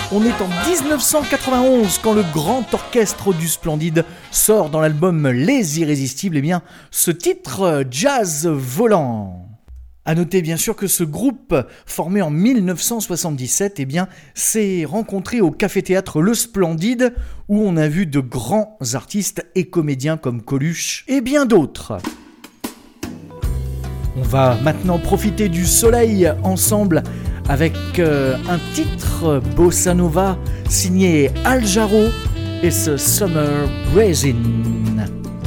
On est en 1991 quand le grand orchestre du Splendide sort dans l'album Les Irrésistibles, ce titre Jazz Volant. A noter bien sûr que ce groupe, formé en 1977, s'est rencontré au Café-Théâtre Le Splendide, où on a vu de grands artistes et comédiens comme Coluche et bien d'autres. On va maintenant profiter du soleil ensemble avec un titre bossa nova signé Al Jarreau et ce Summer Grazing.